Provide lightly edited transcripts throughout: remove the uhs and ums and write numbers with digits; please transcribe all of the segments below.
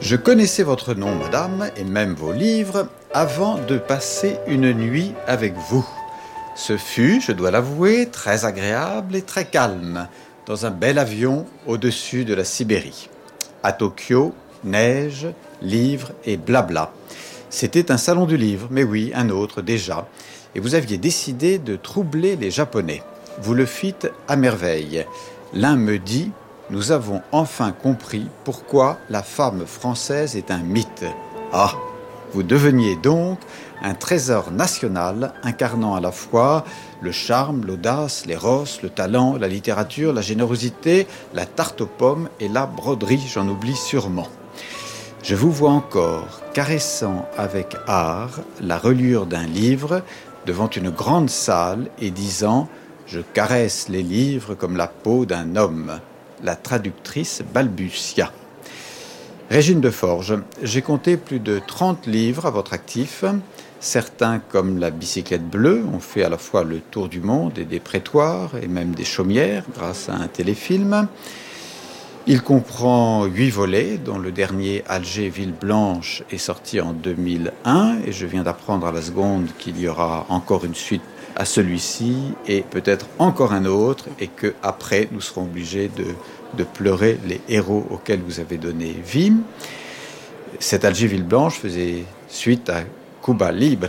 Je connaissais votre nom, madame, et même vos livres, avant de passer une nuit avec vous. Ce fut, je dois l'avouer, très agréable et très calme, dans un bel avion au-dessus de la Sibérie. À Tokyo, neige, livres et blabla. C'était un salon du livre, mais oui, un autre déjà. Et vous aviez décidé de troubler les Japonais. Vous le fîtes à merveille. L'un me dit: nous avons enfin compris pourquoi la femme française est un mythe. Ah, vous deveniez donc un trésor national incarnant à la fois le charme, l'audace, l'éros, le talent, la littérature, la générosité, la tarte aux pommes et la broderie, j'en oublie sûrement. Je vous vois encore caressant avec art la reliure d'un livre devant une grande salle et disant « Je caresse les livres comme la peau d'un homme ». La traductrice balbutia. Régine de Forges, j'ai compté plus de 30 livres à votre actif. Certains, comme La bicyclette bleue, ont fait à la fois le tour du monde et des prétoires et même des chaumières grâce à un téléfilm. Il comprend 8 volets, dont le dernier Alger Ville Blanche est sorti en 2001 et je viens d'apprendre à la seconde qu'il y aura encore une suite à celui-ci et peut-être encore un autre et qu'après nous serons obligés de pleurer les héros auxquels vous avez donné vie. Cette Alger Ville Blanche faisait suite à Cuba Libre,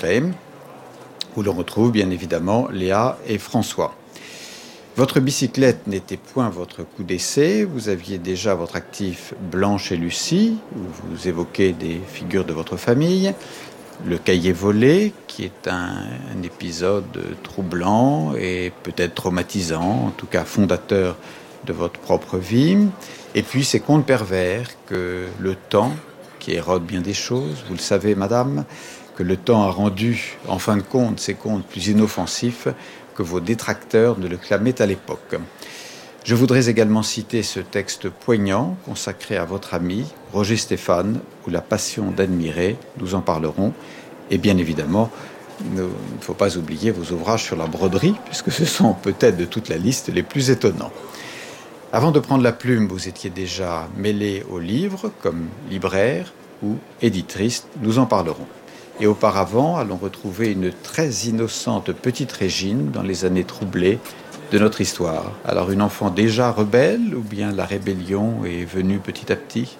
où l'on retrouve bien évidemment Léa et François. Votre bicyclette n'était point votre coup d'essai, vous aviez déjà à votre actif Blanche et Lucie, où vous évoquez des figures de votre famille, le cahier volé, qui est un épisode troublant et peut-être traumatisant, en tout cas fondateur de votre propre vie, et puis ces contes pervers que le temps, qui érode bien des choses, vous le savez madame, que le temps a rendu en fin de compte ces contes plus inoffensifs que vos détracteurs ne le clamaient à l'époque. Je voudrais également citer ce texte poignant consacré à votre ami Roger Stéphane, ou La passion d'admirer, nous en parlerons. Et bien évidemment, il ne faut pas oublier vos ouvrages sur la broderie, puisque ce sont peut-être de toute la liste les plus étonnants. Avant de prendre la plume, vous étiez déjà mêlé aux livres, comme libraire ou éditrice, nous en parlerons. Et auparavant, allons retrouver une très innocente petite Régine dans les années troublées de notre histoire. Alors une enfant déjà rebelle ou bien la rébellion est venue petit à petit?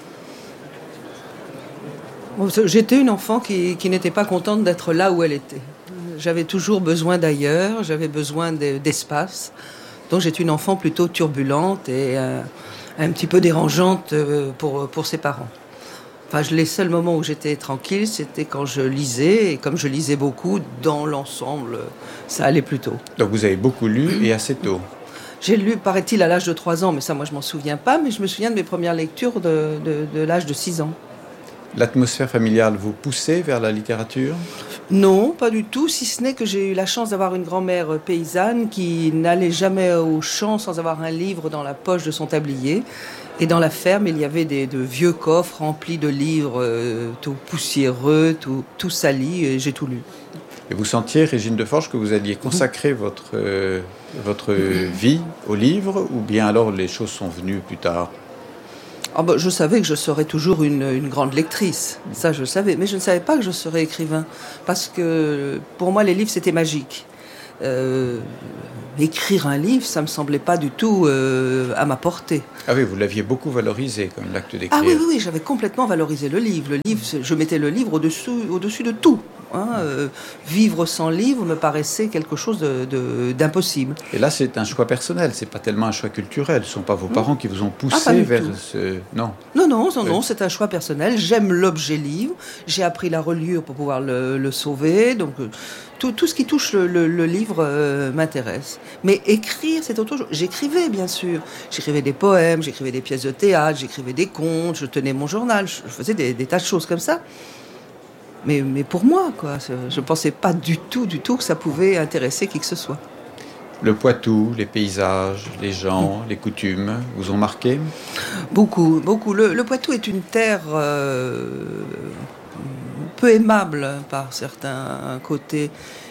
J'étais une enfant qui n'était pas contente d'être là où elle était. J'avais toujours besoin d'ailleurs, j'avais besoin d'espace. Donc j'étais une enfant plutôt turbulente et un petit peu dérangeante pour ses parents. Enfin, les seuls moments où j'étais tranquille, c'était quand je lisais. Et comme je lisais beaucoup, dans l'ensemble, ça allait plutôt. Donc vous avez beaucoup lu et assez tôt? J'ai lu, paraît-il, à l'âge de 3 ans, mais ça, moi, je m'en souviens pas. Mais je me souviens de mes premières lectures de l'âge de 6 ans. L'atmosphère familiale vous poussait vers la littérature? Non, pas du tout, si ce n'est que j'ai eu la chance d'avoir une grand-mère paysanne qui n'allait jamais au champ sans avoir un livre dans la poche de son tablier. Et dans la ferme, il y avait de vieux coffres remplis de livres, tout poussiéreux, tout salis, et j'ai tout lu. Et vous sentiez, Régine de Forges, que vous alliez consacrer votre vie au livre, ou bien alors les choses sont venues plus tard? Je savais que je serais toujours une grande lectrice, ça je le savais, mais je ne savais pas que je serais écrivain, parce que pour moi les livres c'était magique. Écrire un livre, ça me semblait pas du tout à ma portée. Ah oui, vous l'aviez beaucoup valorisé comme l'acte d'écrire. Ah oui, j'avais complètement valorisé le livre. Le livre, je mettais le livre au-dessus de tout. Vivre sans livre me paraissait quelque chose d'impossible. Et là, c'est un choix personnel, c'est pas tellement un choix culturel. Ce ne sont pas vos parents qui vous ont poussé vers ce... Non. Non, c'est un choix personnel. J'aime l'objet livre. J'ai appris la reliure pour pouvoir le sauver. Donc, tout ce qui touche le livre m'intéresse. Mais écrire, c'est autre chose. J'écrivais, bien sûr. J'écrivais des poèmes, j'écrivais des pièces de théâtre, j'écrivais des contes, je tenais mon journal, je faisais des tas de choses comme ça. Mais pour moi, quoi. Je ne pensais pas du tout que ça pouvait intéresser qui que ce soit. Le Poitou, les paysages, les gens, les coutumes, vous ont marqué? Beaucoup. Le Poitou est une terre peu aimable par certains côtés.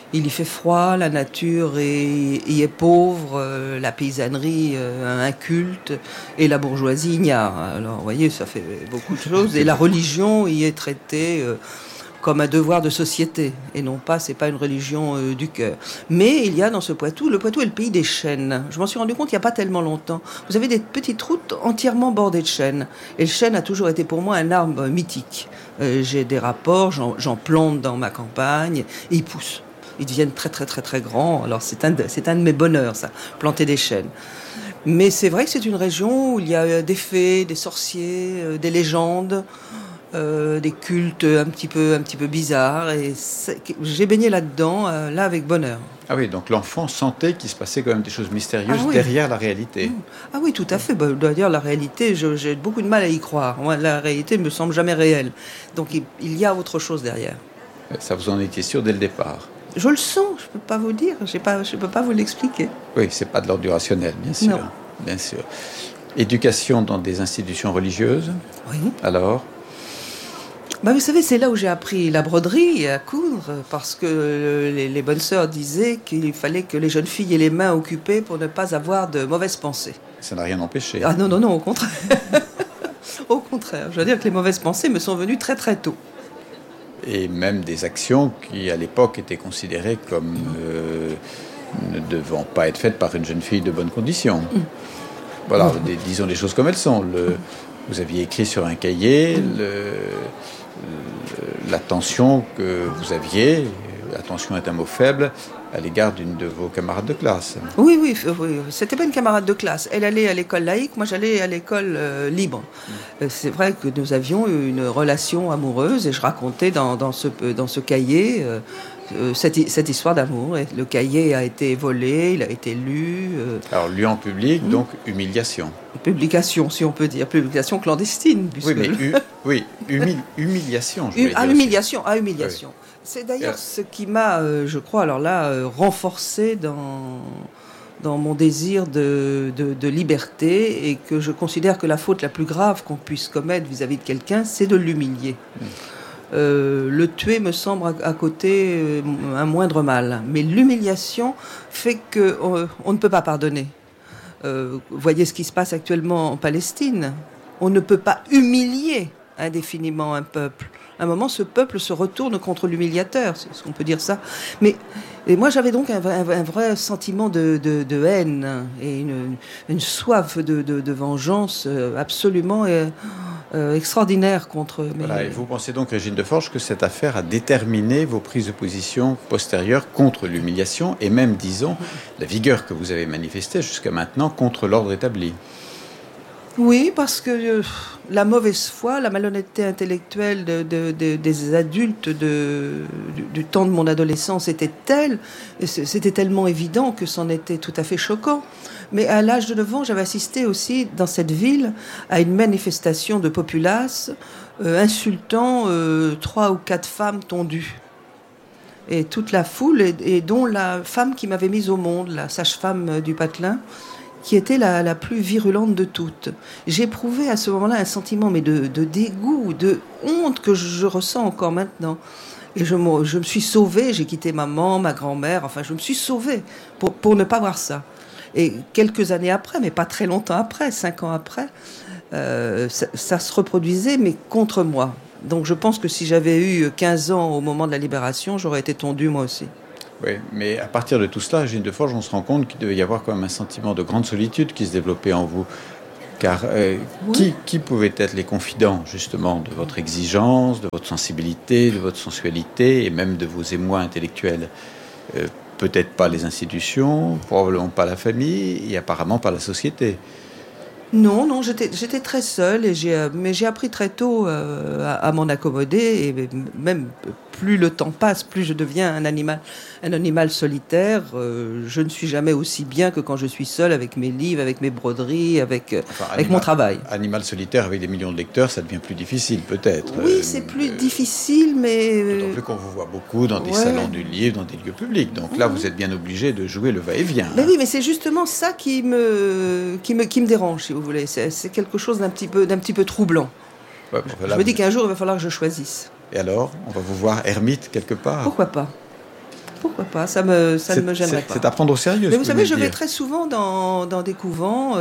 Il y fait froid, la nature y est pauvre, la paysannerie a un culte et la bourgeoisie ignare. Alors, vous voyez, ça fait beaucoup de choses. Et la religion y est traitée comme un devoir de société et non pas, c'est pas une religion du cœur. Mais il y a dans ce Poitou, le Poitou est le pays des chênes. Je m'en suis rendu compte il n'y a pas tellement longtemps. Vous avez des petites routes entièrement bordées de chênes. Et le chêne a toujours été pour moi un arbre mythique. J'ai des rapports, j'en plante dans ma campagne et ils poussent. Ils deviennent très très très très grands. Alors c'est un de mes bonheurs, ça, planter des chênes. Mais c'est vrai que c'est une région où il y a des fées, des sorciers, des légendes. Des cultes un petit peu bizarres, et j'ai baigné là-dedans, là avec bonheur. Ah oui, donc l'enfant sentait qu'il se passait quand même des choses mystérieuses derrière la réalité. Ah oui, tout à fait. Je dois dire, la réalité, j'ai beaucoup de mal à y croire. Moi, la réalité ne me semble jamais réelle. Donc il y a autre chose derrière. Ça vous en était sûr dès le départ? Je le sens, je ne peux pas vous dire, je ne peux pas vous l'expliquer. Oui, c'est pas de l'ordre du rationnel, bien sûr. Non. Bien sûr. Éducation dans des institutions religieuses? Oui. Alors? Vous savez, c'est là où j'ai appris la broderie et à coudre, parce que les bonnes sœurs disaient qu'il fallait que les jeunes filles aient les mains occupées pour ne pas avoir de mauvaises pensées. Ça n'a rien empêché. Ah non, au contraire. Au contraire, je veux dire que les mauvaises pensées me sont venues très très tôt. Et même des actions qui, à l'époque, étaient considérées comme ne devant pas être faites par une jeune fille de bonne condition. Voilà, disons les choses comme elles sont. Vous aviez écrit sur un cahier l'attention que vous aviez, attention est un mot faible, à l'égard d'une de vos camarades de classe. Oui, c'était pas une camarade de classe. Elle allait à l'école laïque, moi j'allais à l'école libre. C'est vrai que nous avions une relation amoureuse et je racontais dans ce cahier cette histoire d'amour. Et le cahier a été volé, il a été lu. Alors lu en public, donc humiliation. Publication, si on peut dire, publication clandestine. Oui, mais humiliation. Humiliation. Oui. C'est d'ailleurs ce qui m'a, je crois, renforcé dans mon désir de liberté, et que je considère que la faute la plus grave qu'on puisse commettre vis-à-vis de quelqu'un, c'est de l'humilier. Le tuer me semble à côté un moindre mal, mais l'humiliation fait qu'on ne peut pas pardonner. Voyez ce qui se passe actuellement en Palestine. On ne peut pas humilier indéfiniment un peuple. À un moment, ce peuple se retourne contre l'humiliateur, est-ce qu'on peut dire ça? Et moi, j'avais donc un vrai sentiment de haine et une soif de vengeance absolument extraordinaire contre... Voilà, et vous pensez donc, Régine Deforges, que cette affaire a déterminé vos prises de position postérieures contre l'humiliation et même, disons, la vigueur que vous avez manifestée jusqu'à maintenant contre l'ordre établi? Oui, parce que la mauvaise foi, la malhonnêteté intellectuelle des adultes du temps de mon adolescence était telle, et c'était tellement évident que c'en était tout à fait choquant. Mais à l'âge de 9 ans, j'avais assisté aussi dans cette ville à une manifestation de populace insultant 3 ou 4 femmes tondues. Et toute la foule, et dont la femme qui m'avait mise au monde, la sage-femme du Patelin, qui était la plus virulente de toutes. J'éprouvais à ce moment-là un sentiment de dégoût, de honte que je ressens encore maintenant. Et je me suis sauvée, j'ai quitté maman, ma grand-mère, enfin je me suis sauvée pour ne pas voir ça. Et quelques années après, mais pas très longtemps après, 5 ans après, ça se reproduisait, mais contre moi. Donc je pense que si j'avais eu 15 ans au moment de la libération, j'aurais été tondue moi aussi. Oui, mais à partir de tout cela, Régine Deforges, on se rend compte qu'il devait y avoir quand même un sentiment de grande solitude qui se développait en vous. Car oui. Qui pouvaient être les confidents, justement, de votre exigence, de votre sensibilité, de votre sensualité, et même de vos émois intellectuels? Peut-être pas les institutions, probablement pas la famille, et apparemment pas la société. Non, j'étais très seule, mais j'ai appris très tôt à m'en accommoder, et même plus le temps passe, plus je deviens un animal solitaire. Je ne suis jamais aussi bien que quand je suis seule avec mes livres, avec mes broderies, avec mon travail. Animal solitaire avec des millions de lecteurs, ça devient plus difficile peut-être. Oui, c'est plus difficile, mais... D'autant plus qu'on vous voit beaucoup dans des salons du livre, dans des lieux publics. Donc là, vous êtes bien obligé de jouer le va-et-vient. Mais oui, mais c'est justement ça qui me dérange, si vous voulez. C'est quelque chose d'un petit peu troublant. Ouais, bon, je me dis qu'un jour, il va falloir que je choisisse. Et alors, on va vous voir ermite quelque part? Pourquoi pas? pourquoi pas, ça ne me gênerait pas. C'est à prendre au sérieux. Mais vous savez, je vais très souvent dans des couvents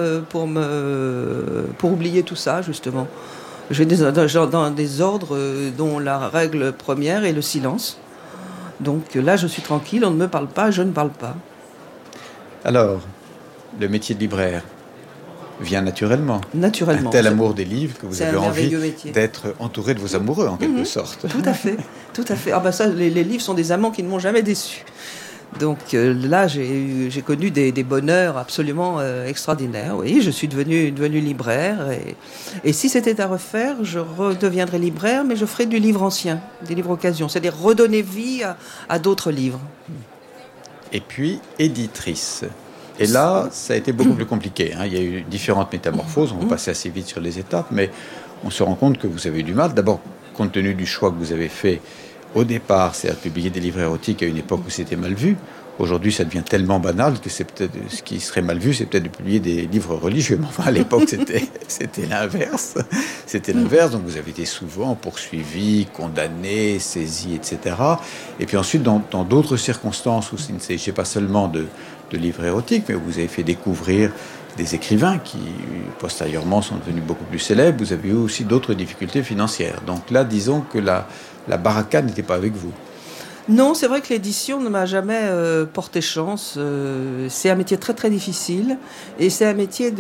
pour oublier tout ça, justement. Je vais dans des ordres dont la règle première est le silence. Donc là, je suis tranquille, on ne me parle pas, je ne parle pas. Alors, le métier de libraire vient naturellement. Naturellement. Un tel amour des livres que vous avez envie métier. d'être entouré de vos amoureux, en quelque sorte. Tout à fait, tout à fait. Ah ben ça, les livres sont des amants qui ne m'ont jamais déçu. Donc là, j'ai connu des bonheurs absolument extraordinaires. Oui, je suis devenu libraire. Et si c'était à refaire, je redeviendrais libraire, mais je ferais du livre ancien, des livres occasion. C'est-à-dire redonner vie à d'autres livres. Et puis, éditrice. Et là, ça a été beaucoup plus compliqué. Il y a eu différentes métamorphoses. On va passer assez vite sur les étapes, mais on se rend compte que vous avez eu du mal. D'abord, compte tenu du choix que vous avez fait au départ, c'est à publier des livres érotiques à une époque où c'était mal vu. Aujourd'hui, ça devient tellement banal que c'est peut-être ce qui serait mal vu, c'est peut-être de publier des livres religieux. Mais enfin, à l'époque, c'était l'inverse. C'était l'inverse. Donc, vous avez été souvent poursuivi, condamné, saisi, etc. Et puis ensuite, dans d'autres circonstances où il ne s'agissait pas seulement de livres érotiques, mais où vous avez fait découvrir des écrivains qui, postérieurement, sont devenus beaucoup plus célèbres. Vous avez eu aussi d'autres difficultés financières. Donc là, disons que la baraka n'était pas avec vous. Non, c'est vrai que l'édition ne m'a jamais porté chance. C'est un métier très très difficile et c'est un métier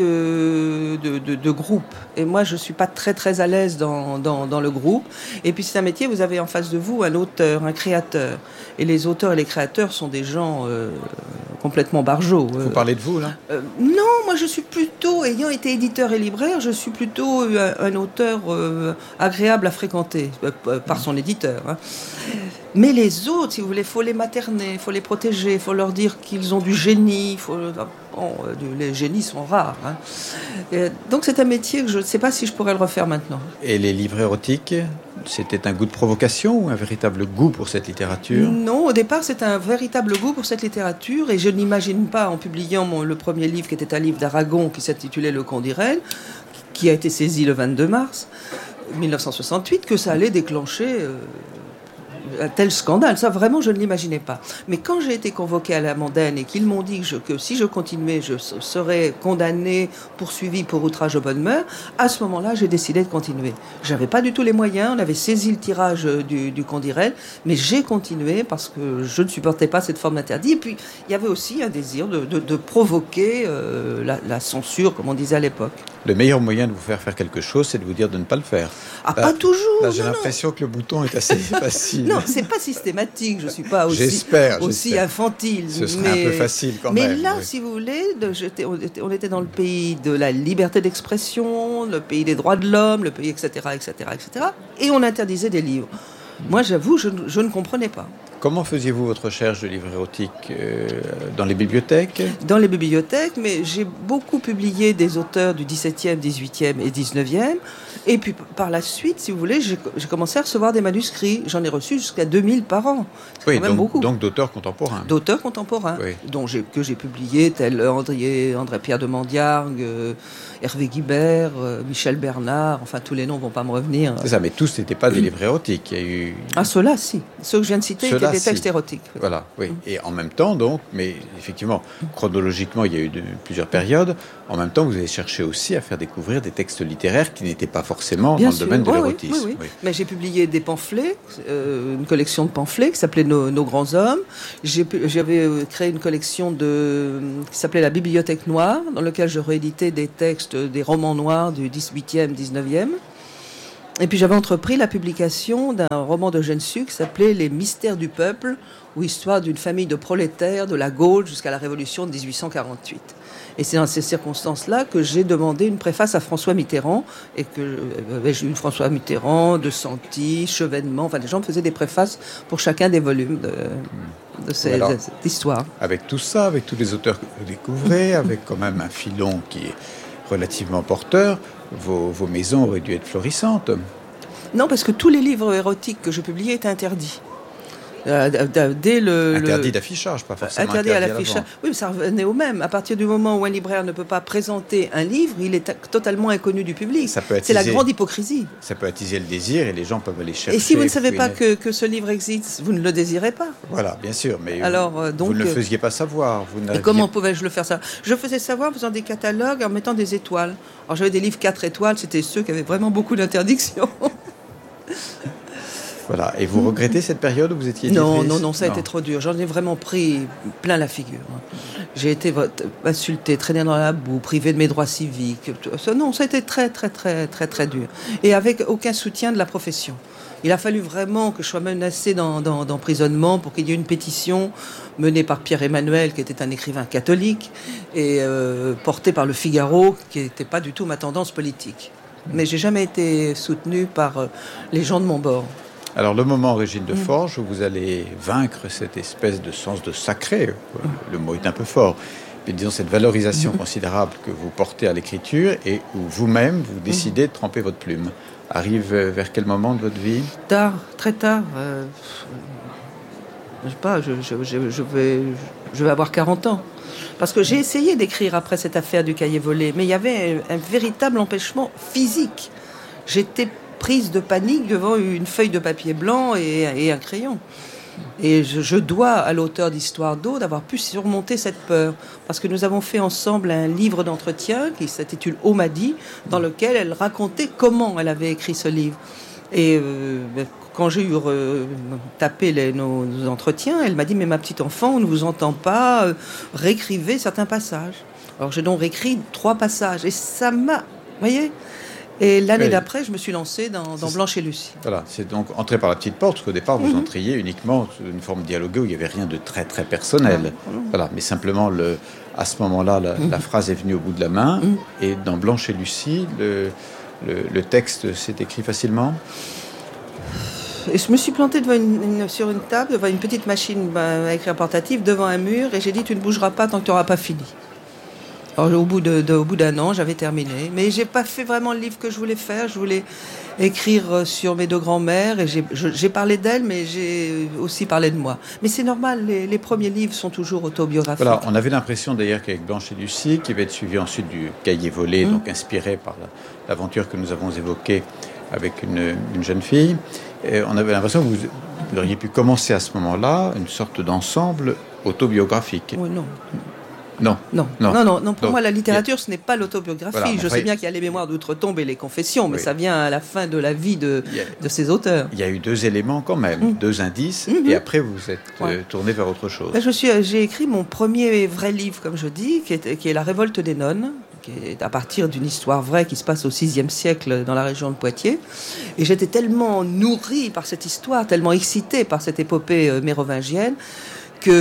de groupe. Et moi, je suis pas très très à l'aise dans le groupe. Et puis c'est un métier, vous avez en face de vous un auteur, un créateur. Et les auteurs et les créateurs sont des gens complètement barjots. Vous parlez de vous, là Non, moi je suis plutôt, ayant été éditeur et libraire, je suis plutôt un auteur agréable à fréquenter par son éditeur. Hein. Mais les autres, si vous voulez, il faut les materner, il faut les protéger, il faut leur dire qu'ils ont du génie. Les génies sont rares. Hein. Donc c'est un métier que je ne sais pas si je pourrais le refaire maintenant. Et les livres érotiques, c'était un goût de provocation ou un véritable goût pour cette littérature ? Non, au départ, c'est un véritable goût pour cette littérature. Et je n'imagine pas, en publiant le premier livre, qui était un livre d'Aragon, qui s'intitulait Le Condirel, qui a été saisi le 22 mars 1968, que ça allait déclencher... un tel scandale, ça vraiment je ne l'imaginais pas. Mais quand j'ai été convoquée à la mondaine et qu'ils m'ont dit que si je continuais, je serais condamnée, poursuivie pour outrage aux bonnes mœurs, à ce moment-là, j'ai décidé de continuer. J'avais pas du tout les moyens, on avait saisi le tirage du Condirel, mais j'ai continué parce que je ne supportais pas cette forme d'interdit. Et puis, il y avait aussi un désir de provoquer la censure, comme on disait à l'époque. Le meilleur moyen de vous faire quelque chose, c'est de vous dire de ne pas le faire. Ah, pas toujours. Là, j'ai l'impression que le bouton est assez facile. Non, c'est pas systématique. Je suis pas aussi infantile. Ce serait un peu facile quand même. Mais là, oui. Si vous voulez, on était dans le pays de la liberté d'expression, le pays des droits de l'homme, le pays, etc., etc., etc. Et on interdisait des livres. Moi, j'avoue, je ne comprenais pas. Comment faisiez-vous votre recherche de livres érotiques dans les bibliothèques ? Dans les bibliothèques, mais j'ai beaucoup publié des auteurs du XVIIe, XVIIIe et XIXe. Et puis par la suite, si vous voulez, j'ai commencé à recevoir des manuscrits. J'en ai reçu jusqu'à 2000 par an. C'est quand même beaucoup. Donc d'auteurs contemporains. D'auteurs contemporains, oui. Que j'ai publié, tels André-Pierre de Mandiargue, Hervé Guibert, Michel Bernard, enfin tous les noms ne vont pas me revenir. C'est ça, mais tous n'étaient pas des livres érotiques. Il y a eu... Ah, ceux-là, si. Ceux que je viens de citer étaient des textes érotiques. Voilà, oui. Et en même temps, donc, mais effectivement, chronologiquement, il y a eu plusieurs périodes. En même temps, vous avez cherché aussi à faire découvrir des textes littéraires qui n'étaient pas forcément dans le domaine de l'érotisme. Oui. Mais j'ai publié des pamphlets, une collection de pamphlets qui s'appelait Nos grands hommes. J'avais créé une collection qui s'appelait La Bibliothèque noire, dans laquelle je rééditais des textes, des romans noirs du 18e, 19e. Et puis j'avais entrepris la publication d'un roman d'Eugène Sue qui s'appelait Les mystères du peuple, ou histoire d'une famille de prolétaires de la Gaule jusqu'à la Révolution de 1848. Et c'est dans ces circonstances-là que j'ai demandé une préface à François Mitterrand, et que j'ai eu François Mitterrand, De Santi, Chevènement, enfin les gens faisaient des préfaces pour chacun des volumes de cette histoire. Avec tout ça, avec tous les auteurs que vous découvrez, avec quand même un filon qui est relativement porteur, vos maisons auraient dû être florissantes. Non, parce que tous les livres érotiques que je publiais étaient interdits. Dès Interdit d'affichage, pas forcément interdit à la l'affichage. vente. Oui, mais ça revenait au même. À partir du moment où un libraire ne peut pas présenter un livre, il est totalement inconnu du public. C'est la grande hypocrisie. Ça peut attiser le désir et les gens peuvent aller chercher. Et si vous ne savez pas que ce livre existe, vous ne le désirez pas. Voilà, bien sûr, mais alors, vous ne le faisiez pas savoir. Et comment pouvais-je le faire ça? Je faisais savoir en faisant des catalogues, en mettant des étoiles. Alors j'avais des livres 4 étoiles, c'était ceux qui avaient vraiment beaucoup d'interdictions. Voilà. Et vous regrettez cette période où vous étiez éditrice? Non, ça a été trop dur. J'en ai vraiment pris plein la figure. J'ai été insultée, traînée dans la boue, privée de mes droits civiques. Non, ça a été très, très, très, très, très dur. Et avec aucun soutien de la profession. Il a fallu vraiment que je sois menacée d'emprisonnement pour qu'il y ait une pétition menée par Pierre Emmanuel, qui était un écrivain catholique, et portée par Le Figaro, qui n'était pas du tout ma tendance politique. Mais j'ai jamais été soutenue par les gens de mon bord. Alors le moment Régine Deforges où vous allez vaincre cette espèce de sens de sacré, le mot est un peu fort, mais disons cette valorisation considérable que vous portez à l'écriture et où vous-même vous décidez de tremper votre plume, arrive vers quel moment de votre vie? Tard, très tard. Je sais pas, je vais avoir 40 ans. Parce que j'ai essayé d'écrire après cette affaire du cahier volé, mais il y avait un véritable empêchement physique. J'étais prise de panique devant une feuille de papier blanc et un crayon. Et je dois à l'auteur d'Histoire d'eau d'avoir pu surmonter cette peur. Parce que nous avons fait ensemble un livre d'entretien qui s'intitule « On m'a dit », dans lequel elle racontait comment elle avait écrit ce livre. Et quand j'ai eu tapé nos entretiens, elle m'a dit « Mais ma petite enfant, on ne vous entend pas, réécrivez certains passages ». Alors j'ai donc réécrit 3 passages. Et ça m'a... Vous voyez ? Et l'année d'après, je me suis lancée dans Blanche et Lucie. Voilà, c'est donc entrer par la petite porte, parce qu'au départ, vous entriez uniquement sous une forme dialoguée où il n'y avait rien de très, très personnel. Voilà, mais simplement, à ce moment-là, la phrase est venue au bout de la main. Et dans Blanche et Lucie, le texte s'est écrit facilement. Et je me suis plantée sur une table, devant une petite machine à écrire portative, devant un mur, et j'ai dit « Tu ne bougeras pas tant que tu n'auras pas fini ». Alors, au bout d'un an, j'avais terminé. Mais j'ai pas fait vraiment le livre que je voulais faire. Je voulais écrire sur mes 2 grands-mères. Et j'ai parlé d'elles, mais j'ai aussi parlé de moi. Mais c'est normal, les premiers livres sont toujours autobiographiques. Voilà, on avait l'impression d'ailleurs qu'avec Blanche et Lucie, qui va être suivi ensuite du cahier volé, donc inspiré par l'aventure que nous avons évoquée avec une jeune fille, et on avait l'impression que vous auriez pu commencer à ce moment-là une sorte d'ensemble autobiographique. Oui, non. Non. Pour moi, la littérature, ce n'est pas l'autobiographie. Voilà, je sais bien qu'il y a les mémoires d'outre-tombe et les confessions, mais ça vient à la fin de la vie de ces auteurs. Il y a eu 2 éléments quand même, 2 indices, et après vous êtes tourné vers autre chose. J'ai écrit mon premier vrai livre, comme je dis, qui est La Révolte des nonnes, qui est à partir d'une histoire vraie qui se passe au VIe siècle dans la région de Poitiers. Et j'étais tellement nourrie par cette histoire, tellement excitée par cette épopée mérovingienne,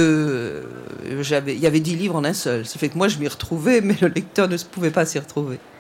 qu'il y avait 10 livres en un seul. Ça fait que moi, je m'y retrouvais, mais le lecteur ne pouvait pas s'y retrouver.